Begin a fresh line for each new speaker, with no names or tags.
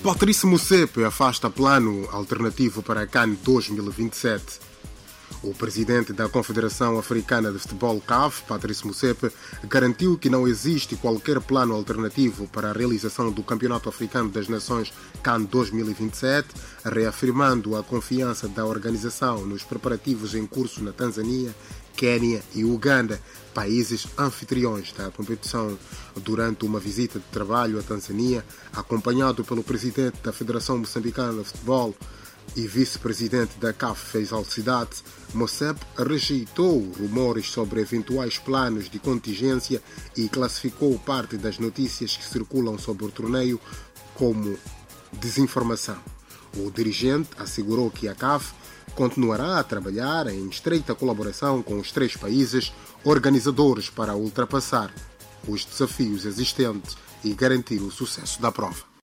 Patrice Motsepe afasta plano alternativo para a CAN 2027. O presidente da Confederação Africana de Futebol, CAF, Patrice Motsepe, garantiu que não existe qualquer plano alternativo para a realização do Campeonato Africano das Nações CAN 2027, reafirmando a confiança da organização nos preparativos em curso na Tanzânia, Quênia e Uganda, países anfitriões da competição. Durante uma visita de trabalho à Tanzânia, acompanhado pelo presidente da Federação Moçambicana de Futebol e vice-presidente da CAF, Faisal Cidade, Motsepe rejeitou rumores sobre eventuais planos de contingência e classificou parte das notícias que circulam sobre o torneio como desinformação. O dirigente assegurou que a CAF continuará a trabalhar em estreita colaboração com os 3 países organizadores para ultrapassar os desafios existentes e garantir o sucesso da prova.